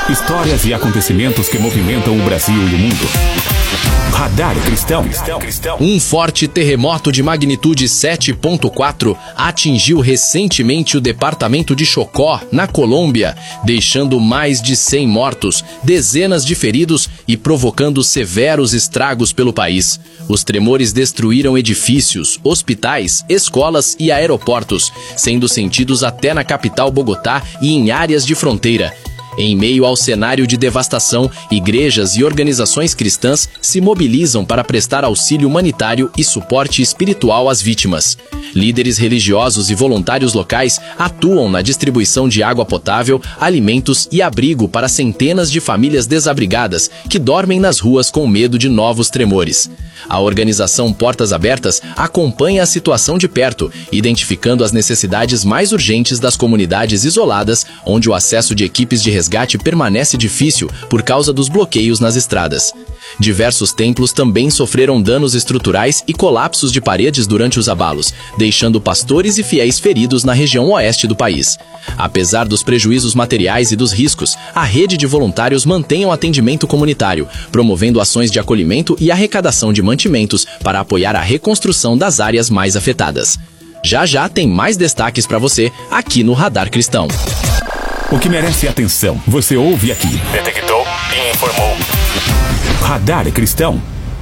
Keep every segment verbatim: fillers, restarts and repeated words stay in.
Histórias e acontecimentos que movimentam o Brasil e o mundo. Radar Cristão. Um forte terremoto de magnitude sete ponto quatro atingiu recentemente o departamento de Chocó, na Colômbia, deixando mais de cem mortos, dezenas de feridos e provocando severos estragos pelo país. Os tremores destruíram edifícios, hospitais, escolas e aeroportos, sendo sentidos até na capital Bogotá e em áreas de fronteira. Em meio ao cenário de devastação, igrejas e organizações cristãs se mobilizam para prestar auxílio humanitário e suporte espiritual às vítimas. Líderes religiosos e voluntários locais atuam na distribuição de água potável, alimentos e abrigo para centenas de famílias desabrigadas que dormem nas ruas com medo de novos tremores. A organização Portas Abertas acompanha a situação de perto, identificando as necessidades mais urgentes das comunidades isoladas, onde o acesso de equipes de resgate permanece difícil por causa dos bloqueios nas estradas. Diversos templos também sofreram danos estruturais e colapsos de paredes durante os abalos, deixando pastores e fiéis feridos na região oeste do país. Apesar dos prejuízos materiais e dos riscos, a rede de voluntários mantém o atendimento comunitário, promovendo ações de acolhimento e arrecadação de mantimentos para apoiar a reconstrução das áreas mais afetadas. Já já tem mais destaques para você aqui no Radar Cristão. O que merece atenção, você ouve aqui. Detectou e informou. Radar Cristão.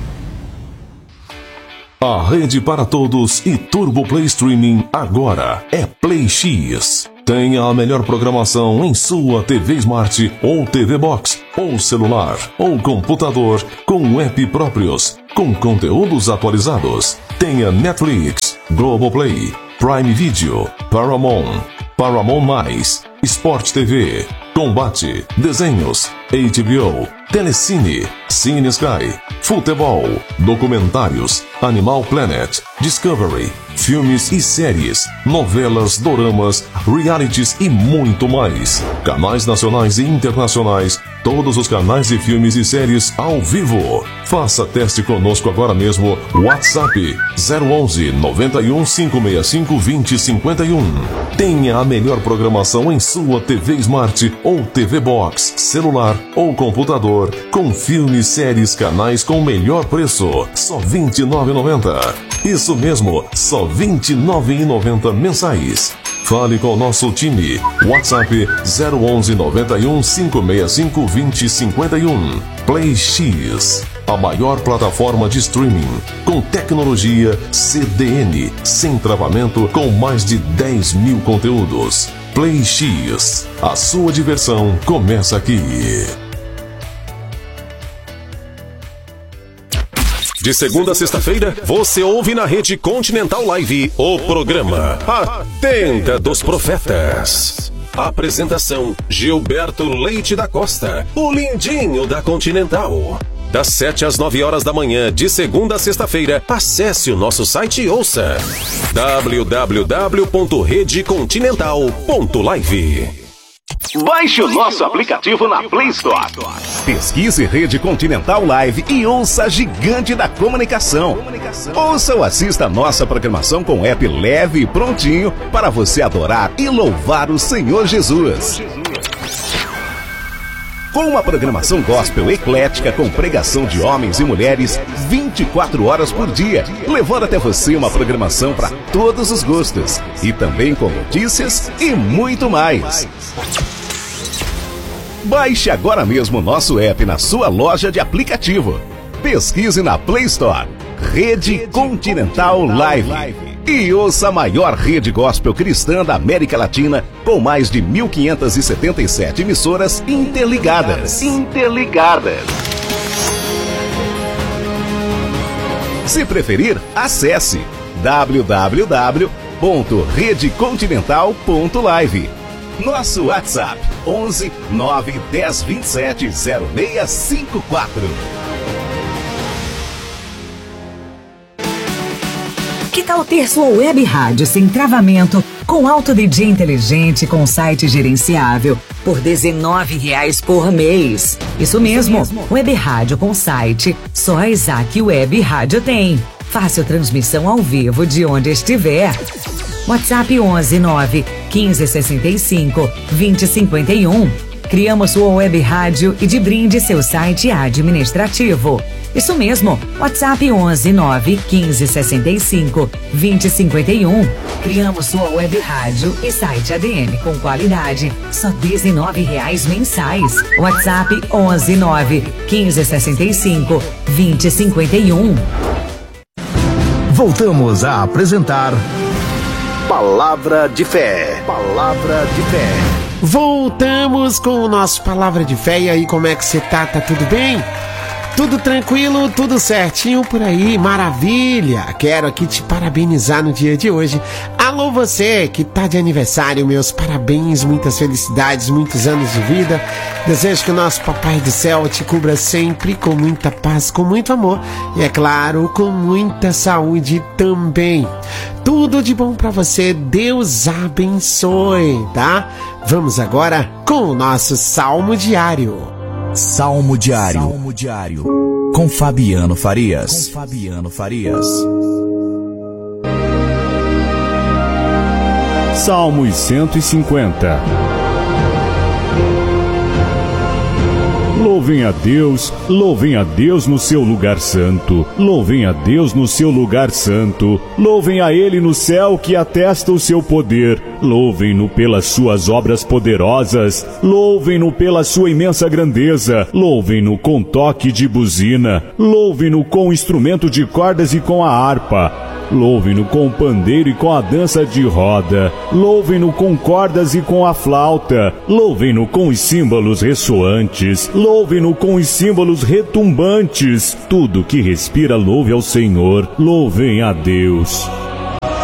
A rede para todos e Turbo Play Streaming agora é Play X. Tenha a melhor programação em sua T V Smart ou T V Box, ou celular, ou computador, com app próprios, com conteúdos atualizados. Tenha Netflix, Globoplay, Prime Video, Paramount, Paramount Mais, Sport T V, Combate, Desenhos, H B O, Telecine, Cine Sky, Futebol, Documentários, Animal Planet, Discovery, filmes e séries, novelas, doramas, realities e muito mais. Canais nacionais e internacionais, todos os canais de filmes e séries ao vivo. Faça teste conosco agora mesmo. WhatsApp zero onze, noventa e um, cinco seis cinco, vinte, cinquenta e um. Tenha a melhor programação em sua T V Smart ou T V Box, celular ou computador, com filmes, séries, canais com o melhor preço, só vinte e nove reais e noventa centavos. Isso mesmo, só vinte e nove reais e noventa centavos mensais. Fale com o nosso time. WhatsApp zero onze, noventa e um, cinco seis cinco, vinte, cinquenta e um. Play X, a maior plataforma de streaming, com tecnologia C D N, sem travamento, com mais de dez mil conteúdos. Play X, a sua diversão começa aqui. De segunda a sexta-feira, você ouve na Rede Continental Live o programa A Tenda dos Profetas. Apresentação: Gilberto Leite da Costa, o lindinho da Continental. Das sete às nove horas da manhã, de segunda a sexta-feira, acesse o nosso site e ouça w w w ponto rede continental ponto live. Baixe o nosso aplicativo na Play Store. Pesquise Rede Continental Live e ouça a gigante da comunicação. Ouça ou assista a nossa programação com app leve e prontinho para você adorar e louvar o Senhor Jesus. Com uma programação gospel eclética com pregação de homens e mulheres vinte e quatro horas por dia, levando até você uma programação para todos os gostos e também com notícias e muito mais. Baixe agora mesmo o nosso app na sua loja de aplicativo. Pesquise na Play Store Rede Continental Live e ouça a maior rede gospel cristã da América Latina, com mais de mil quinhentas e setenta e sete emissoras interligadas. Interligadas. Se preferir, acesse w w w ponto rede continental ponto live. Nosso WhatsApp onze, nove, dez, vinte e sete, zero seis cinco quatro. Que tal ter sua web rádio sem travamento, com alto D J inteligente, com site gerenciável, por dezenove reais por mês? Isso mesmo, web rádio com site, só a Isaac Web Rádio tem. Fácil transmissão ao vivo de onde estiver. WhatsApp onze, nove, quinze, sessenta e cinco, vinte, cinquenta e um. Criamos sua web rádio e de brinde seu site administrativo. Isso mesmo, WhatsApp onze nove quinze sessenta e cinco vinte cinquenta e um. Criamos sua web rádio e site A D M com qualidade, só dezenove reais mensais. WhatsApp onze nove quinze sessenta e cinco vinte cinquenta e um. Voltamos a apresentar Palavra de Fé. Palavra de Fé. Voltamos com o nosso Palavra de Fé. E aí, como é que você tá? Tá tudo bem? Tudo tranquilo, tudo certinho por aí, maravilha! Quero aqui te parabenizar no dia de hoje. Alô você que tá de aniversário, meus parabéns, muitas felicidades, muitos anos de vida. Desejo que o nosso Papai do Céu te cubra sempre com muita paz, com muito amor e, é claro, com muita saúde também. Tudo de bom pra você, Deus abençoe, tá? Vamos agora com o nosso Salmo Diário. Salmo Diário. Salmo Diário. Com Fabiano Farias. Com Fabiano Farias. Salmos cento e cinquenta. Louvem a Deus, louvem a Deus no seu lugar santo, louvem a Deus no seu lugar santo, louvem a Ele no céu que atesta o seu poder, louvem-no pelas suas obras poderosas, louvem-no pela sua imensa grandeza, louvem-no com toque de buzina, louvem-no com instrumento de cordas e com a harpa, louvem-no com o pandeiro e com a dança de roda, louvem-no com cordas e com a flauta, louvem-no com os símbolos ressoantes, louvem-no com os símbolos retumbantes. Tudo que respira louve ao Senhor, louvem a Deus.